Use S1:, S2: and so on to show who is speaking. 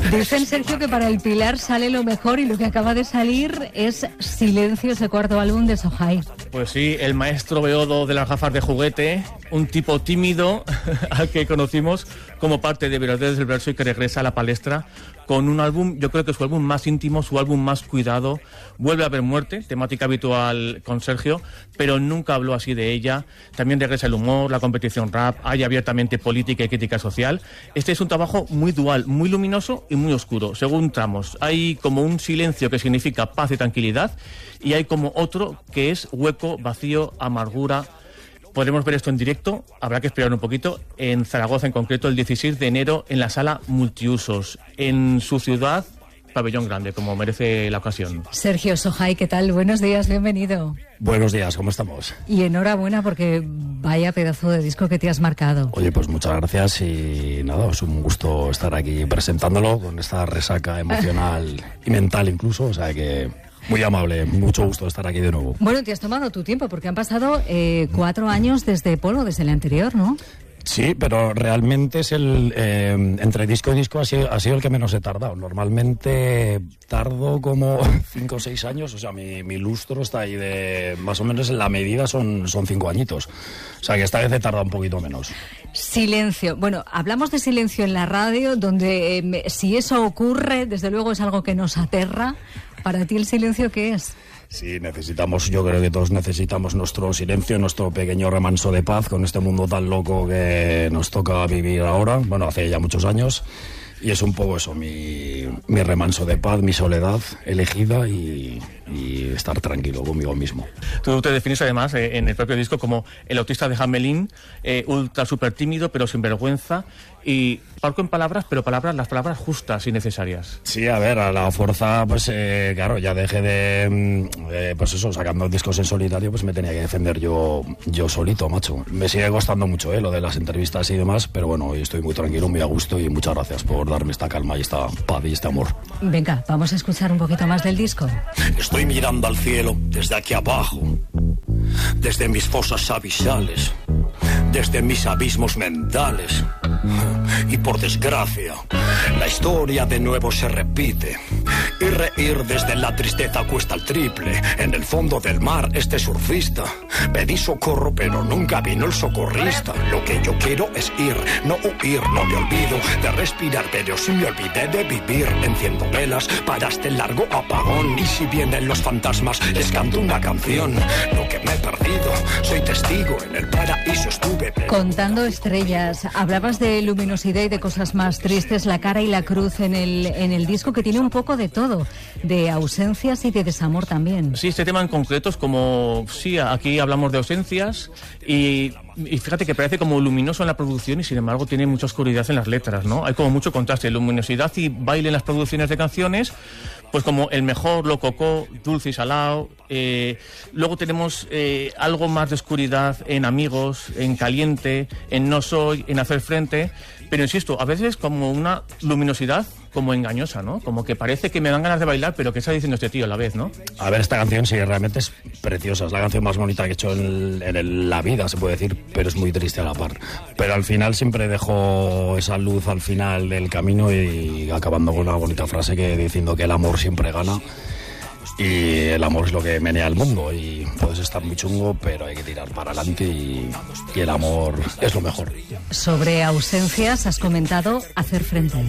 S1: Dicen, Sergio, que para el Pilar sale lo mejor y lo que acaba de salir es Silencio, ese cuarto álbum de Sohail.
S2: Pues sí, el maestro Beodo de las gafas de juguete, un tipo tímido al que conocimos como parte de Velocidades del Verso y que regresa a la palestra con un álbum, yo creo que su álbum más íntimo, su álbum más cuidado. Vuelve a haber muerte, temática habitual con Sergio, pero nunca habló así de ella. También regresa el humor, la competición rap, hay abiertamente política y crítica social. Este es un trabajo muy dual, muy luminoso y muy oscuro, según tramos. Hay como un silencio que significa paz y tranquilidad, y hay como otro que es hueco, vacío, amargura. Podremos ver esto en directo, habrá que esperar un poquito, en Zaragoza en concreto, el 16 de enero, en la sala Multiusos, en su ciudad, pabellón grande, como merece la ocasión.
S1: Sergio Sohail, ¿qué tal? Buenos días, bienvenido.
S3: Buenos días, ¿cómo estamos?
S1: Y enhorabuena porque vaya pedazo de disco que te has marcado.
S3: Oye, pues muchas gracias y nada, es un gusto estar aquí presentándolo con esta resaca emocional y mental incluso, o sea que... Muy amable, mucho gusto estar aquí de nuevo.
S1: Bueno, te has tomado tu tiempo porque han pasado 4 años desde Polvo, desde el anterior, ¿no?
S3: Sí, pero realmente es el entre disco y disco ha sido el que menos he tardado. Normalmente tardo como 5 o 6 años, o sea, mi lustro está ahí de... Más o menos en la medida son 5 añitos. O sea, que esta vez he tardado un poquito menos.
S1: Silencio. Bueno, hablamos de silencio en la radio, donde si eso ocurre, desde luego es algo que nos aterra. ¿Para ti el silencio qué es?
S3: Sí, yo creo que todos necesitamos nuestro silencio, nuestro pequeño remanso de paz con este mundo tan loco que nos toca vivir ahora, bueno, hace ya muchos años, y es un poco eso, mi remanso de paz, mi soledad elegida y estar tranquilo conmigo mismo.
S2: Tú te defines además en el propio disco como el autista de Hamelin, ultra súper tímido pero sin vergüenza, y parco en palabras, pero las palabras justas y necesarias.
S3: Sí, a ver, a la fuerza, pues claro, ya dejé de, pues eso, sacando discos en solitario, pues me tenía que defender yo solito, macho. Me sigue costando mucho, lo de las entrevistas y demás, pero bueno, hoy estoy muy tranquilo, muy a gusto y muchas gracias por darme esta calma y esta paz y este amor.
S1: Venga, vamos a escuchar un poquito más del disco.
S4: Estoy mirando al cielo desde aquí abajo, desde mis fosas abisales, desde mis abismos mentales. Y por desgracia, la historia de nuevo se repite. Y reír desde la tristeza cuesta el triple. En el fondo del mar, este surfista pedí socorro, pero nunca vino el socorrista. Lo que yo quiero es ir, no huir. No me olvido de respirar, pero sí me olvidé de vivir. Enciendo velas para este largo apagón. Y si vienen los fantasmas, les canto una canción. Lo que me he perdido, soy testigo. En el paraíso estuve.
S1: Contando estrellas, hablabas de luminosidad y de cosas más tristes, la cara y la cruz en el disco, que tiene un poco de todo, de ausencias y de desamor también.
S2: Sí, este tema en concreto es como, sí, aquí hablamos de ausencias y fíjate que parece como luminoso en la producción y sin embargo tiene mucha oscuridad en las letras, ¿no? Hay como mucho contraste, luminosidad y baile en las producciones de canciones, pues como El Mejor, Lo Cocó, Dulce y Salao. Luego tenemos algo más de oscuridad en Amigos, en Caliente, en No Soy, en Hacer Frente, pero insisto, a veces como una luminosidad como engañosa, ¿no? Como que parece que me dan ganas de bailar, pero ¿qué está diciendo este tío a la vez, no?
S3: A ver, esta canción sí, realmente es preciosa, es la canción más bonita que he hecho en la vida, se puede decir, pero es muy triste a la par. Pero al final siempre dejo esa luz al final del camino y acabando con una bonita frase que diciendo que el amor siempre gana. Y el amor es lo que menea el mundo y puedes estar muy chungo, pero hay que tirar para adelante y el amor es lo mejor.
S1: Sobre ausencias has comentado Hacer Frente.